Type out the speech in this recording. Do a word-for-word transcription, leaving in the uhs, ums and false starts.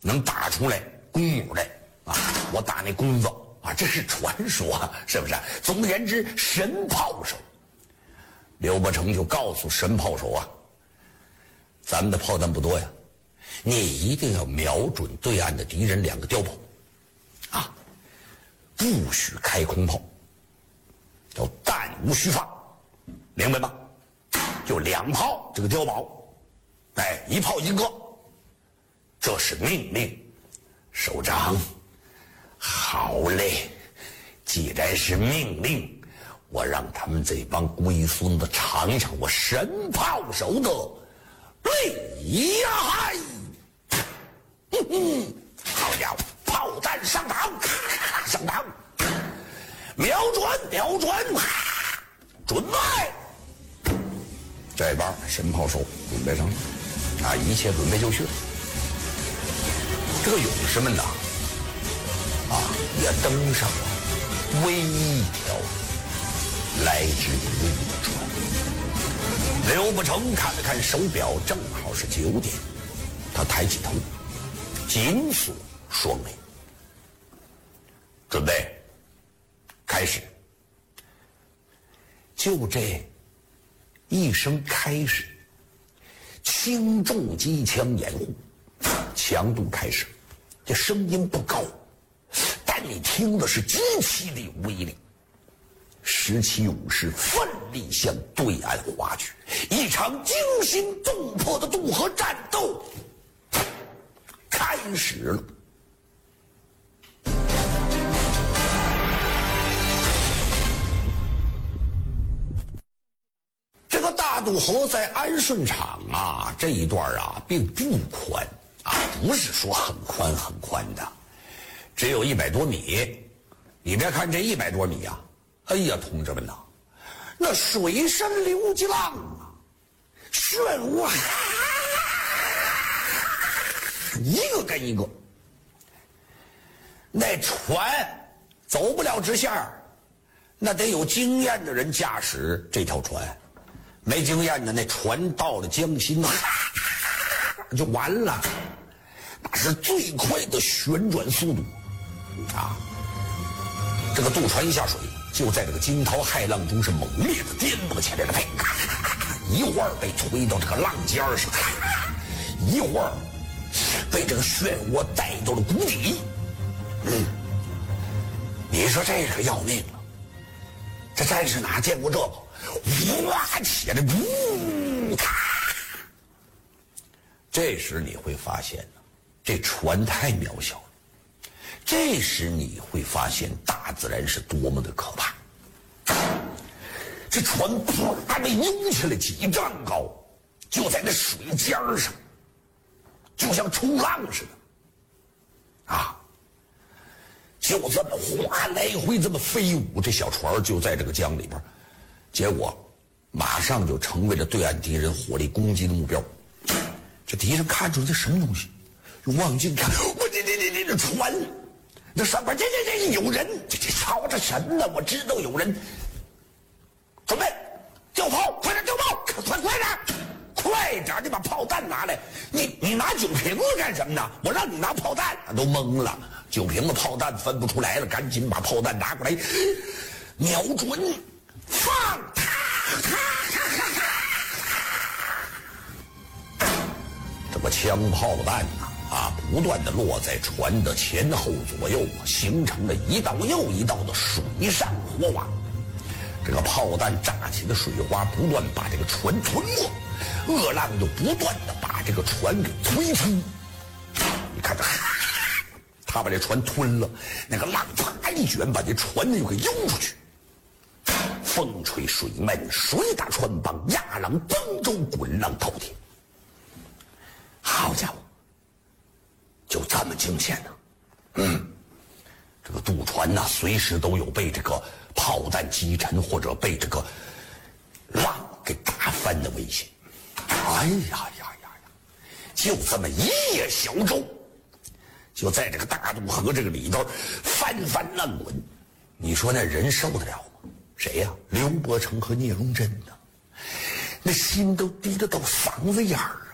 能打出来公母来啊！我打那弓子啊，这是传说，是不是？总而言之，神炮手。刘伯承就告诉神炮手啊，咱们的炮弹不多呀，你一定要瞄准对岸的敌人两个碉堡，啊，不许开空炮，叫弹无虚发，明白吗？就两炮这个碉堡，哎，一炮一个，这是命令。首长，好嘞，既然是命令，我让他们这帮龟孙子尝尝我神炮手的厉害！哼哼，好家伙，炮弹上膛，咔上膛，瞄准，瞄准，准备！这帮神炮手准备上了，啊，一切准备就绪。这个勇士们呐，啊，也登上了唯一一条来之不易的船。刘伯承看了看手表，正好是九点，他抬起头，紧锁双眉，准备开始。就这一声开始，轻重机枪掩护，强度开始，这声音不高，但你听的是极其的有威力。十七武士奋力向对岸划去，一场惊心动魄的渡河战斗开始了。这个大渡河在安顺场啊，这一段啊并不宽啊，不是说很宽很宽的，只有一百多米。你别看这一百多米啊，哎呀，同志们呐，那水深流急浪啊，漩涡一个跟一个，那船走不了直线儿，那得有经验的人驾驶这条船，没经验的那船到了江心就完了，那是最快的旋转速度啊！这个渡船一下水，就在这个惊涛骇浪中是猛烈的颠簸起来了，呸！一会儿被推到这个浪尖上，一会儿被这个漩涡带到了谷底。嗯，你说这可要命了，这战士哪见过这个？哇起来，呜咔！这时你会发现呢，这船太渺小了。这时你会发现大自然是多么的可怕。这船啪的游起来几丈高，就在那水尖上，就像冲浪似的啊，就这么哗来回这么飞舞，这小船就在这个江里边，结果马上就成为了对岸敌人火力攻击的目标。这敌人看出这什么东西，望近看，我这这这这这船，那上边这这这有人，这这吵着什么呢？我知道有人。准备掉炮，快点掉炮，快快点，快点！你把炮弹拿来。你你拿酒瓶子干什么呢？我让你拿炮弹，都懵了。酒瓶子、炮弹分不出来了，赶紧把炮弹拿过来，瞄准，放！咔咔咔咔咔！这个枪炮弹呐、啊，啊，不断的落在船的前后左右，形成了一道又一道的水上火网。这个炮弹炸起的水花不断把这个船吞没，恶浪就不断的把这个船给推出。你看这，他把这船吞了，那个浪啪一卷，把这船就给悠出去。风吹水闷，水打船帮，压浪登舟，滚浪滔天。好家伙，就这么惊险呢、啊？嗯，这个渡船呐、啊，随时都有被这个炮弹击沉或者被这个浪给打翻的危险。哎呀呀呀呀！就这么一叶小舟，就在这个大渡河这个里头翻翻浪滚，你说那人受得了吗？谁呀、啊？刘伯承和聂荣臻呢？那心都低得到嗓子眼儿